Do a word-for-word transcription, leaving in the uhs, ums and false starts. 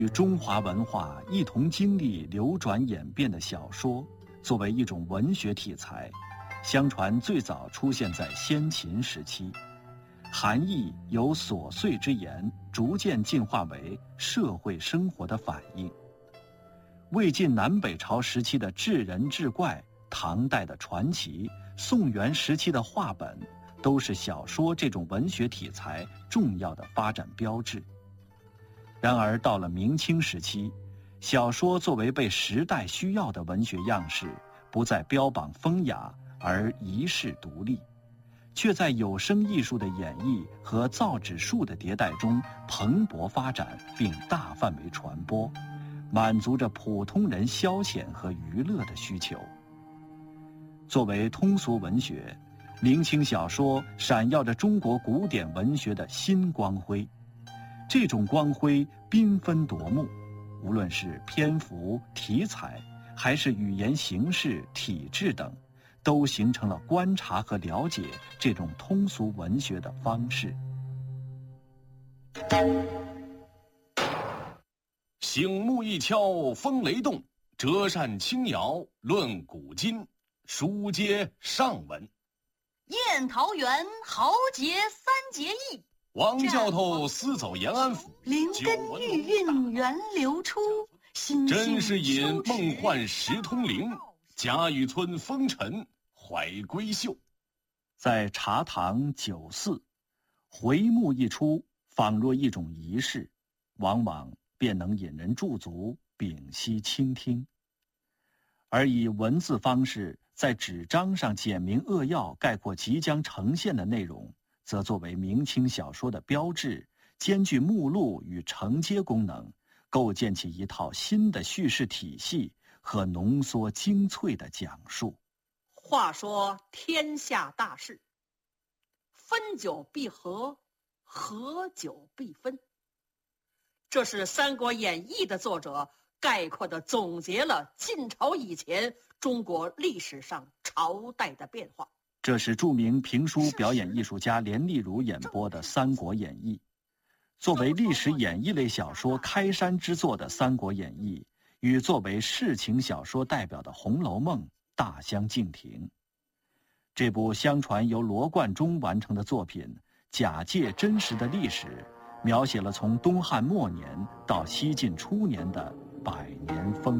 与中华文化一同经历流转演变的小说，作为一种文学题材，相传最早出现在先秦时期，含义由琐碎之言逐渐进化为社会生活的反应。魏晋南北朝时期的志人志怪、唐代的传奇、宋元时期的话本，都是小说这种文学题材重要的发展标志。然而到了明清时期，小说作为被时代需要的文学样式，不再标榜风雅而遗世独立，却在有声艺术的演绎和造纸术的迭代中蓬勃发展，并大范围传播，满足着普通人消遣和娱乐的需求。作为通俗文学，明清小说闪耀着中国古典文学的新光辉。这种光辉缤纷夺目，无论是篇幅、题材，还是语言形式、体制等，都形成了观察和了解这种通俗文学的方式。 醒目一敲风雷动，折扇轻摇论古今。书接上文。 宴桃园豪杰三结义， 王教头私走延安府， 灵根玉韵源流出， 真是引梦幻时通灵，贾雨村风尘怀闺秀。 在茶堂酒肆，回目一出，仿若一种仪式，往往便能引人驻足，屏息倾听。而以文字方式在纸张上简明扼要概括即将呈现的内容，则作为明清小说的标志，兼具目录与承接功能，构建起一套新的叙事体系和浓缩精粹的讲述。 话说天下大事，分久必合，合久必分，这是《三国演义》的作者概括地总结了晋朝以前中国历史上朝代的变化。 这是著名评书表演艺术家连丽如演播的《三国演义》。作为历史演绎类小说开山之作的《三国演义》，与作为世情小说代表的《红楼梦》大相径庭。这部相传由罗贯中完成的作品，假借真实的历史，描写了从东汉末年到西晋初年的百年风